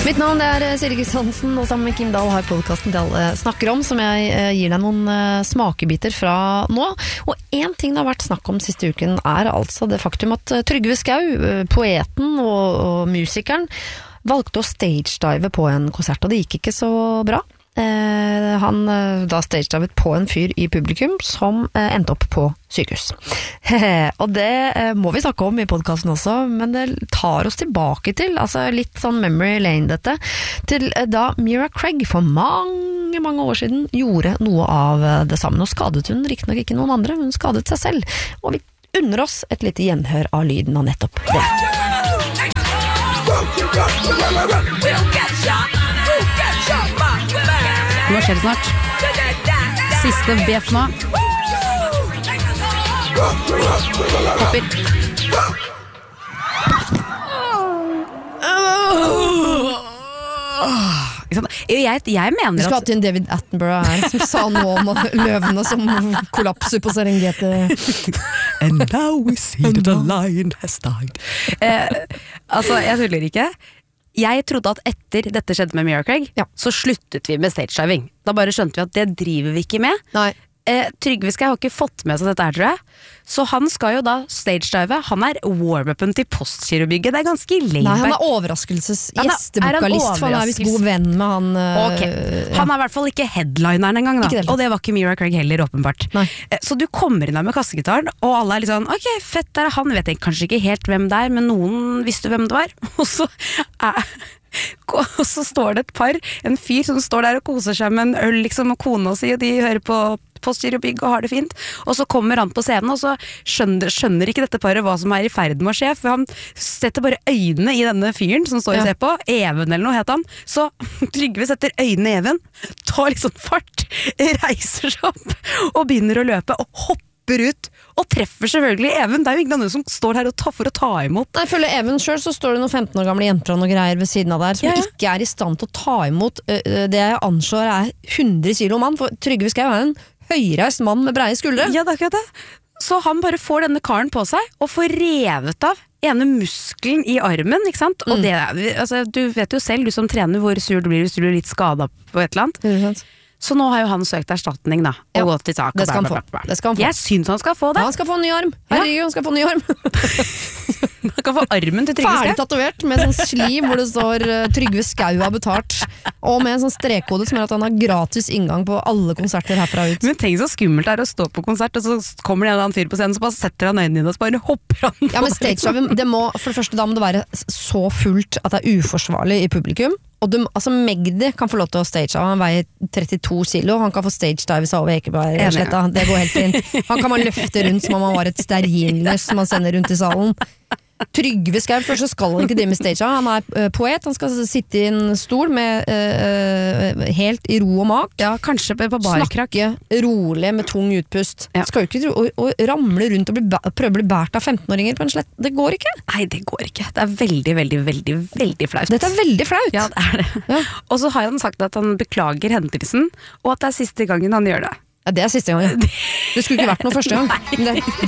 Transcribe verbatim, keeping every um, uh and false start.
Mitt navn er Siri Kristiansen, og sammen med Kim Dahl har podcasten til alle snakker om, som jeg eh, gir deg noen eh, smakebiter fra nå. Og en ting det har vært snakk om siste uken er altså det faktum at eh, Trygve Skau, eh, poeten og, og musikeren, valgte å stagedive på en konsert, og det gikk ikke så bra. Eh, han eh, da stagedivet på en fyr i publikum som eh, endte opp på sykehus. Og det eh, må vi snakke om i podcasten også, men det tar oss tilbake til, altså litt sånn memory lane dette, til eh, da Mira Craig for mange, mange år siden gjorde noe av eh, det samme. Nå skadet hun riktignok ikke noen andre, hun skadet seg selv. Og vi unner oss et lite gjenhør av lyden av nettopp det. Nå skjer det snart. Siste bjeff nå. Hopper. Jeg, jeg mener Du skulle hatt inn David Attenborough her, som sa noe om løvene som kollapser på Serengeti. And now we see that the lion has died. Eh, altså, jeg tuller ikke. Jeg trodde at etter dette skjedde med Mira Craig, ja. Så sluttet vi med stagediving. Da bare skjønte vi at det driver vi ikke med. Nei. Eh, Trygve Skau har ikke fått med seg dette her, tror jeg. Så han skal jo da stagedive. Han er warm-upen til Postkirkebygget. Det er ganske lame. Nei, han er overraskelsesgjestevokalist, for han er visst god venn med han. Okay. Han er i hvert fall ikke headlineren engang, da. Det og det var ikke Mira Craig heller, åpenbart. Eh, så du kommer inn der med kassegitaren, og alle er litt sånn, ok, fett der, han vet jeg kanskje ikke helt hvem det er, men noen visste hvem det var. Og så er... Og så står det et par, en fyr som står der og koser seg med en øl liksom, og kona si, og de hører på Postkirkebygg og har det fint, og så kommer han på scenen, og så skjønner, skjønner ikke dette paret hva som er i ferd med å skje, for han setter bare øynene i denne fyren som står og ser på, Even eller noe het han, så Trygve setter øynene i Even, tar liksom fart, reiser seg opp, og begynner å løpe, og hopper ut, og treffer selvfølgelig Even. Det er jo ingen andre som står her og tar for å ta imot. Nei, følge Even selv, så står det noen femten år gamle jenter og noen greier ved siden av der, som ja, ja. Ikke er i stand til å ta imot uh, det jeg anslår er hundre kilo mann, for Trygve Skau er en høyreist mann med breie skuldre. Ja, det er akkurat det. Så han bare får denne karen på seg, og får revet av ene muskelen i armen, ikke sant? Og mm. det, altså, du vet jo selv, du som trener, hvor sur du blir hvis du blir litt skadet på et eller annet. Mm. Så nå har jo han søkt erstatning da, og ja, gått til tak. Det skal, bla, bla, bla, bla. det skal han få. Jeg synes han skal få det. Ja, han skal få en ny arm. Herregud, ja. Han skal få en ny arm. Han kan få armen til Trygve Skau. Ferdig tatovert med sånn slim hvor det står uh, Trygve Skau har betalt, og med en sånn strekkode som gjør at han har gratis inngang på alle konserter herfra ut. Men tenk så skummelt det er å stå på konsert, og så kommer det en eller annen fyr på scenen, så bare setter han øynene dine, og så bare hopper han. Ja, men stage det må, for det første da må det være så fullt at det er uforsvarlig i publikum. Og du, altså Magdi kan få lov til å stage av, han veier trettito kilo, han kan få stage dive seg over Ekebergsletta, det går helt fint. Han kan man løfte rundt som om han var et stearinløs som man sender rundt i salen. Trygve Skau, først så skal han ikke drive med stage av, han er uh, poet, han skal sitte i en stol med uh, helt i ro og mak. Ja, kanskje på barkrakk. Snakke rolig med tung utpust. Ja. Skal jo ikke tro, og, og ramle rundt og bli, prøve å bli bært av femten-åringer på en slett. Det går ikke. Nei, det går ikke. Det er veldig, veldig, veldig, veldig flaut. Dette er veldig flaut. Ja, det er det. Ja. Og så har han sagt at han beklager hendelsen, og at det er siste gangen han gjør det. Ja, det er siste gangen. Det skulle ikke vært noe første gang. Det,